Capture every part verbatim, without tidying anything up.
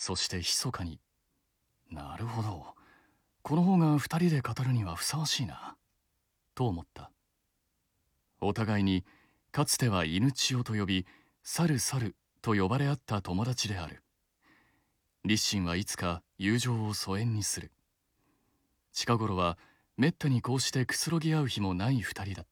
そして密かに、なるほど、この方が二人で語るにはふさわしいな、と思った。お互いにかつては犬千代と呼び、猿猿と呼ばれ合った友達である。立身はいつか友情を疎遠にする。近頃はめったにこうしてくつろぎ合う日もない二人だった。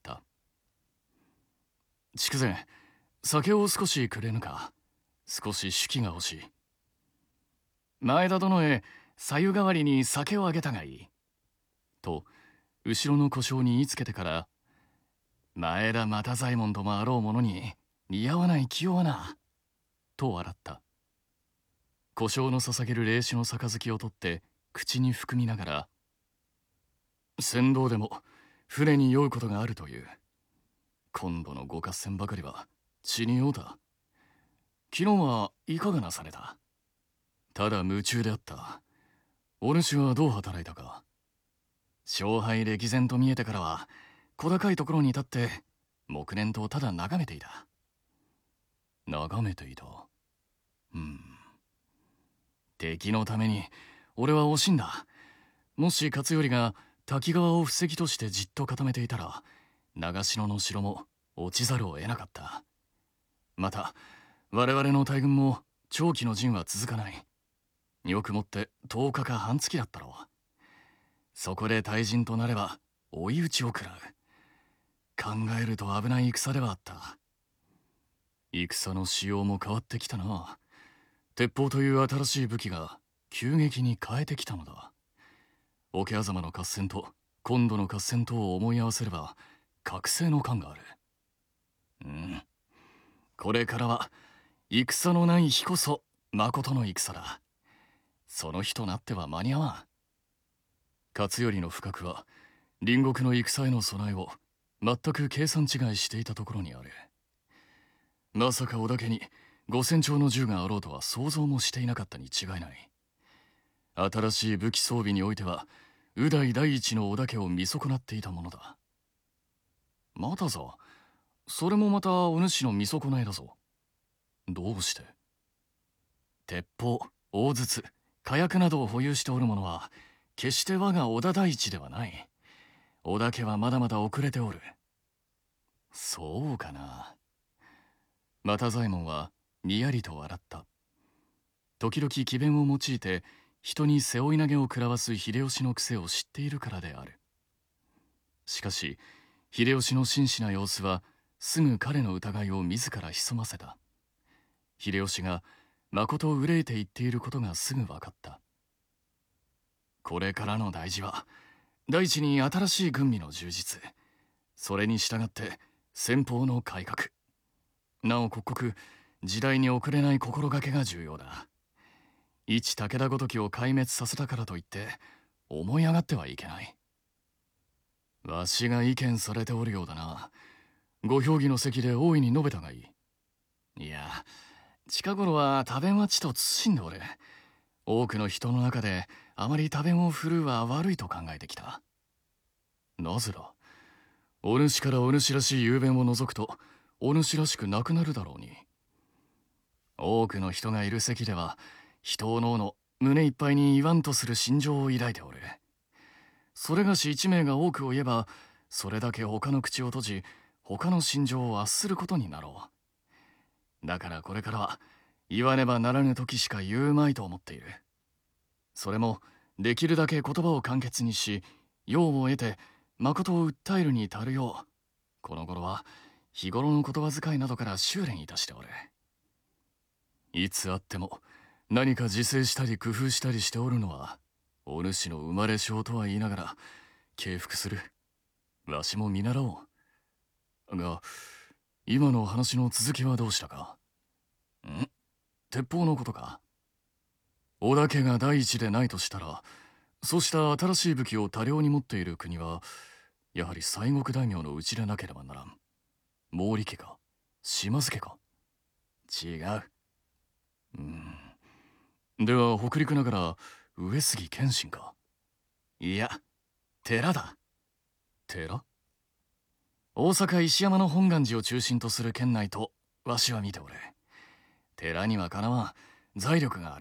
筑前、酒を少しくれぬか。少し酒気が欲しい。前田殿へ白湯代わりに酒をあげたがいい。と後ろの小姓に言いつけてから、前田又左衛門ともあろう者に似合わない気弱な、と笑った。小姓の捧げる霊酒の杯を取って口に含みながら、船頭でも船に酔うことがあるという。今度のご合戦ばかりは血に酔うた。昨日はいかがなされた？ただ夢中であった。お主はどう働いたか？勝敗歴然と見えてからは小高いところに立って黙念とただ眺めていた。眺めていた。うん。敵のために俺は惜しんだ。もし勝頼が滝川を布石としてじっと固めていたら、長篠の城も落ちざるを得なかった。また我々の大軍も長期の陣は続かない。よくもってとおかか半月だったろう。そこで大陣となれば追い打ちを食らう。考えると危ない戦ではあった。戦の仕様も変わってきたな。鉄砲という新しい武器が急激に変えてきたのだ。桶狭間の合戦と今度の合戦とを思い合わせれば覚醒の感がある。うん。これからは戦のない日こそまことの戦だ。その日となっては間に合わん。勝頼の不覚は隣国の戦への備えを全く計算違いしていたところにある。まさか織田家に五千丁の銃があろうとは想像もしていなかったに違いない。新しい武器装備においては右代第一の織田家を見損なっていたものだ。またぞ、それもまたお主の見損ないだぞ。どうして？鉄砲、大筒、火薬などを保有しておる者は決して我が織田第一ではない。織田家はまだまだ遅れておる。そうかな。又左衛門はにやりと笑った。時々詭弁を用いて人に背負い投げを食らわす秀吉の癖を知っているからである。しかし秀吉の真摯な様子はすぐ彼の疑いを自ら潜ませた。秀吉がまこと憂いて言っていることがすぐ分かった。これからの大事は第一に新しい軍備の充実、それに従って戦法の改革、なお刻々時代に遅れない心がけが重要だ。一武田ごときを壊滅させたからといって思い上がってはいけない。わしが意見されておるようだな。ご評議の席で大いに述べたがいい。いや、近頃は多弁はちと慎んでおる。多くの人の中であまり多弁を振るうは悪いと考えてきた。なぜだ？お主からお主らしい雄弁を除くとお主らしくなくなるだろうに。多くの人がいる席では人をのうの胸いっぱいに言わんとする心情を抱いておる。それがし一名が多くを言えばそれだけ他の口を閉じ他の心情を圧することになろう。だからこれからは言わねばならぬ時しか言うまいと思っている。それもできるだけ言葉を簡潔にし用を得て誠を訴えるに足るようこの頃は日頃の言葉遣いなどから修練いたしておる。いつあっても何か自制したり工夫したりしておるのはお主の生まれ性とは言いながら敬服する。わしも見習おう。が今の話の続きはどうしたか？ん？鉄砲のことか？織田家が第一でないとしたらそうした新しい武器を多量に持っている国はやはり西国大名のうちでなければならん。毛利家か島津家か？違う。うん。では北陸ながら上杉謙信か？いや、寺だ。寺？大阪石山の本願寺を中心とする県内とわしは見ておる。寺にはかなわん財力がある。